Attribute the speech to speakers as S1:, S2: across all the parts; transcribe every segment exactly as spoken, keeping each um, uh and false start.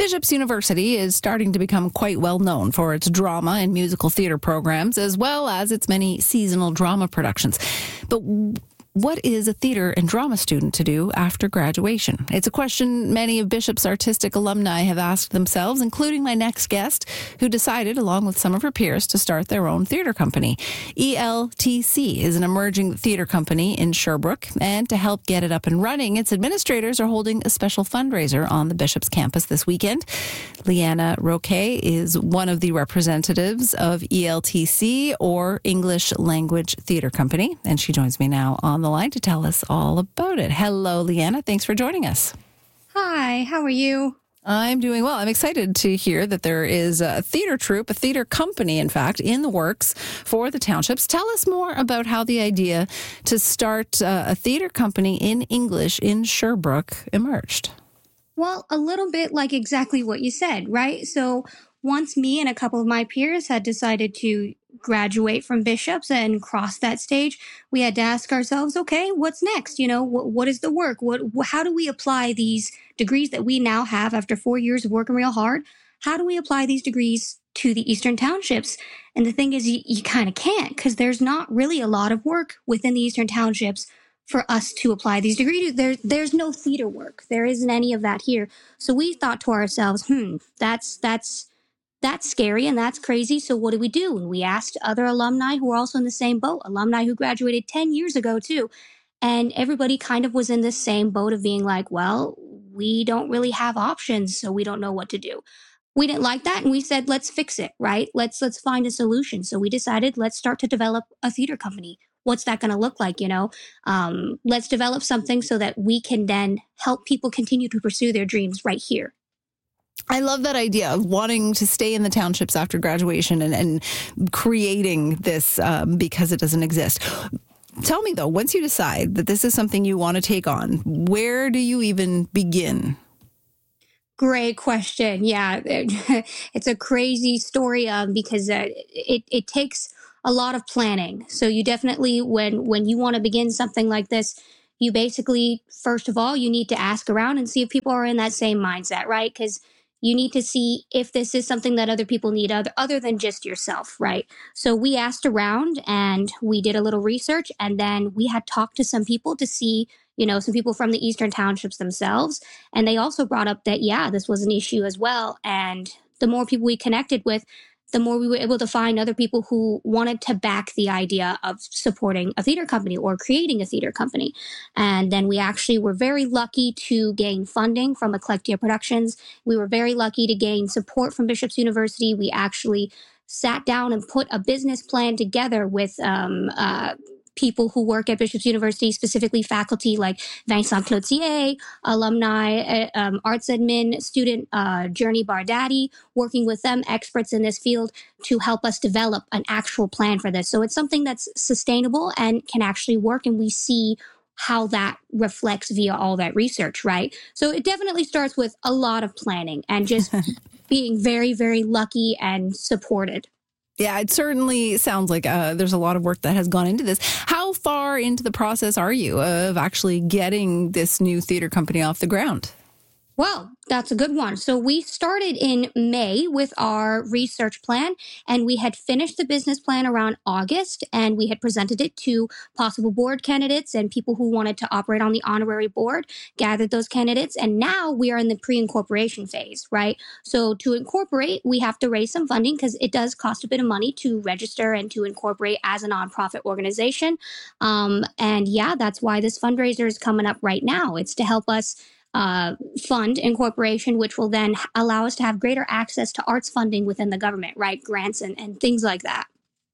S1: Bishop's University is starting to become quite well known for its drama and musical theater programs, as well as its many seasonal drama productions. But what is a theater and drama student to do after graduation? It's a question many of Bishop's artistic alumni have asked themselves, including my next guest, who decided, along with some of her peers, to start their own theater company. E L T C is an emerging theater company in Sherbrooke, and to help get it up and running, its administrators are holding a special fundraiser on the Bishop's campus this weekend. Leanna Roquet is one of the representatives of E L T C, or English Language Theater Company, and she joins me now on the line to tell us all about it. Hello, Leanna. Thanks for joining us.
S2: Hi, how are you?
S1: I'm doing well. I'm excited to hear that there is a theater troupe, a theater company, in fact, in the works for the townships. Tell us more about how the idea to start uh, a theater company in English in Sherbrooke emerged.
S2: Well, a little bit like exactly what you said, right? So once me and a couple of my peers had decided to graduate from Bishop's and cross that stage, we had to ask ourselves, okay, what's next? You know, what, what is the work? What, how do we apply these degrees that we now have after four years of working real hard? How do we apply these degrees to the Eastern Townships? And the thing is, you, you kind of can't, because there's not really a lot of work within the Eastern Townships for us to apply these degrees. There, there's no theater work. There isn't any of that here. So we thought to ourselves, hmm, that's, that's, That's scary and that's crazy. So what do we do? And we asked other alumni who were also in the same boat, alumni who graduated ten years ago too. And everybody kind of was in the same boat of being like, well, we don't really have options, so we don't know what to do. We didn't like that. And we said, let's fix it, right? Let's, let's find a solution. So we decided, let's start to develop a theater company. What's that going to look like? You know, um, let's develop something so that we can then help people continue to pursue their dreams right here.
S1: I love that idea of wanting to stay in the townships after graduation and, and creating this um, because it doesn't exist. Tell me, though, once you decide that this is something you want to take on, where do you even begin?
S2: Great question. Yeah, it's a crazy story um, because uh, it, it takes a lot of planning. So you definitely, when, when you want to begin something like this, you basically, first of all, you need to ask around and see if people are in that same mindset, right? Because you need to see if this is something that other people need other, other than just yourself, right? So we asked around and we did a little research, and then we had talked to some people to see, you know, some people from the Eastern Townships themselves. And they also brought up that, yeah, this was an issue as well. And the more people we connected with, the more we were able to find other people who wanted to back the idea of supporting a theater company or creating a theater company. And then we actually were very lucky to gain funding from Eclectia Productions. We were very lucky to gain support from Bishop's University. We actually sat down and put a business plan together with um, uh, people who work at Bishop's University, specifically faculty like Vincent Cloutier, alumni, uh, um, arts admin student uh, Journey Bardati, working with them, experts in this field, to help us develop an actual plan for this. So it's something that's sustainable and can actually work, and we see how that reflects via all that research, right? So it definitely starts with a lot of planning and just being very, very lucky and supported.
S1: Yeah, it certainly sounds like uh, there's a lot of work that has gone into this. How far into the process are you of actually getting this new theater company off the ground?
S2: Well, that's a good one. So we started in May with our research plan, and we had finished the business plan around August, and we had presented it to possible board candidates and people who wanted to operate on the honorary board, gathered those candidates, and now we are in the pre-incorporation phase, right? So to incorporate, we have to raise some funding because it does cost a bit of money to register and to incorporate as a nonprofit organization. Um, and yeah, that's why this fundraiser is coming up right now. It's to help us Uh, fund incorporation, which will then allow us to have greater access to arts funding within the government, right? Grants and, and things like that.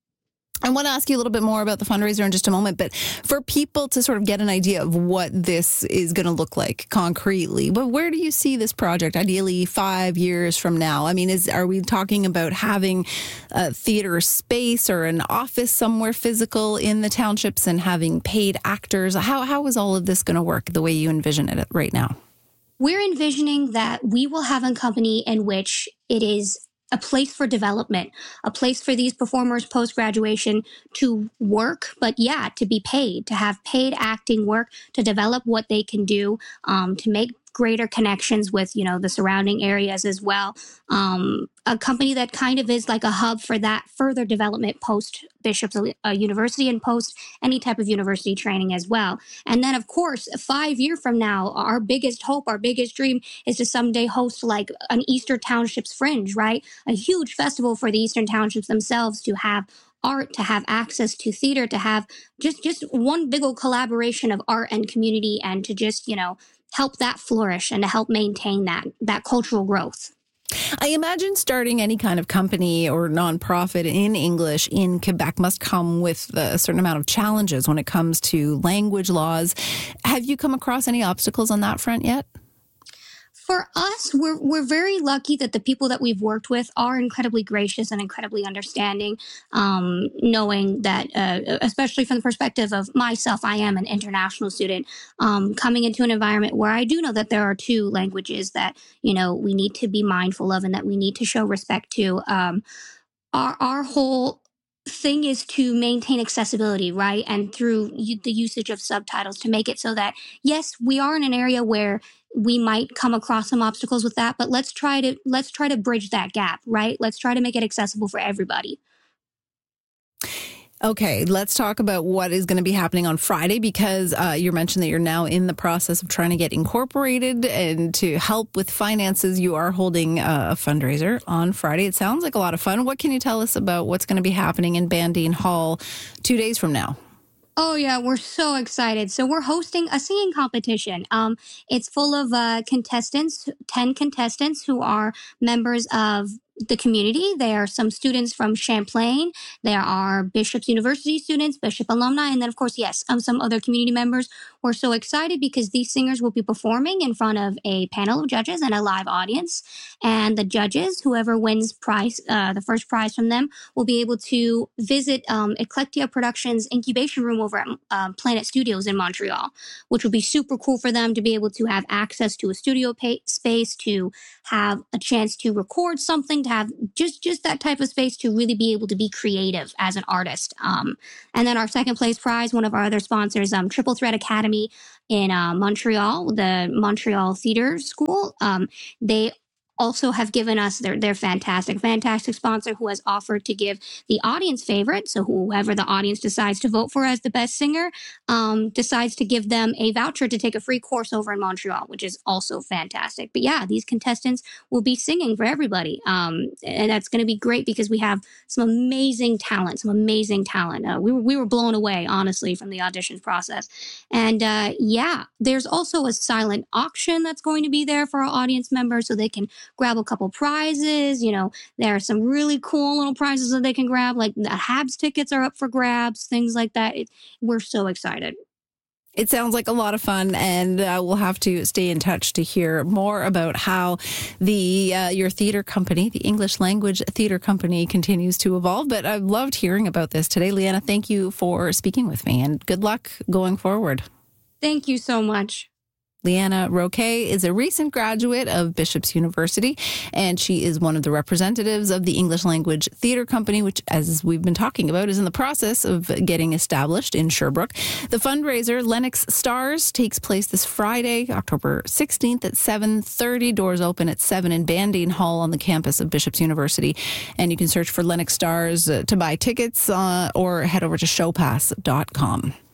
S1: I want to ask you a little bit more about the fundraiser in just a moment, but for people to sort of get an idea of what this is going to look like concretely, but where do you see this project ideally five years from now? I mean, is are we talking about having a theater space or an office somewhere physical in the townships and having paid actors? How how is all of this going to work the way you envision it right now?
S2: We're envisioning that we will have a company in which it is a place for development, a place for these performers post-graduation to work, but yeah, to be paid, to have paid acting work, to develop what they can do, um, to make greater connections with, you know, the surrounding areas as well. Um, a company that kind of is like a hub for that further development post Bishop's uh, University and post any type of university training as well. And then, of course, five years from now, our biggest hope, our biggest dream is to someday host like an Eastern Townships Fringe, right? A huge festival for the Eastern Townships themselves to have art, to have access to theater, to have just, just one big old collaboration of art and community, and to just, you know, help that flourish and to help maintain that, that cultural growth.
S1: I imagine starting any kind of company or nonprofit in English in Quebec must come with a certain amount of challenges when it comes to language laws. Have you come across any obstacles on that front yet?
S2: For us, we're we're very lucky that the people that we've worked with are incredibly gracious and incredibly understanding, um, knowing that, uh, especially from the perspective of myself, I am an international student, um, coming into an environment where I do know that there are two languages that, you know, we need to be mindful of and that we need to show respect to. Um, our, our whole thing is to maintain accessibility, right? And through u- the usage of subtitles to make it so that, yes, we are in an area where we might come across some obstacles with that, but let's try to let's try to bridge that gap, right? Let's try to make it accessible for everybody.
S1: Okay, let's talk about what is going to be happening on Friday, because uh, you mentioned that you're now in the process of trying to get incorporated, and to help with finances, you are holding a fundraiser on Friday. It sounds like a lot of fun. What can you tell us about what's going to be happening in Bandine Hall two days from now?
S2: Oh, yeah, we're so excited. So we're hosting a singing competition. Um, it's full of uh, contestants, ten contestants who are members of the community. There are some students from Champlain. There are Bishop's University students, Bishop alumni, and then, of course, yes, um, some other community members. We're so excited because these singers will be performing in front of a panel of judges and a live audience. And the judges, whoever wins prize, uh, the first prize from them, will be able to visit um, Eclectia Productions incubation room over at um, Planet Studios in Montreal, which will be super cool for them to be able to have access to a studio pay- space, to have a chance to record something, to have just, just that type of space to really be able to be creative as an artist. Um, and then our second place prize, one of our other sponsors, um, Triple Threat Academy in uh, Montreal, the Montreal Theater School. Um, they also have given us their, their fantastic, fantastic sponsor who has offered to give the audience favorite. So whoever the audience decides to vote for as the best singer, um, decides to give them a voucher to take a free course over in Montreal, which is also fantastic. But yeah, these contestants will be singing for everybody. Um, and that's going to be great because we have some amazing talent, some amazing talent. Uh, we were, we were blown away, honestly, from the auditions process. And uh, yeah, there's also a silent auction that's going to be there for our audience members so they can grab a couple prizes. You know, there are some really cool little prizes that they can grab, like the Habs tickets are up for grabs, things like that. It, we're so excited.
S1: It sounds like a lot of fun, and uh, we'll have to stay in touch to hear more about how the uh, your theater company, the English Language Theater Company, continues to evolve. But I loved hearing about this today. Leanna, thank you for speaking with me, and good luck going forward.
S2: Thank you so much.
S1: Leanna Roquet is a recent graduate of Bishop's University, and she is one of the representatives of the English Language Theater Company, which, as we've been talking about, is in the process of getting established in Sherbrooke. The fundraiser, Lennox Stars, takes place this Friday, October sixteenth at seven thirty. Doors open at seven in Bandine Hall on the campus of Bishop's University. And you can search for Lennox Stars uh, to buy tickets uh, or head over to showpass dot com.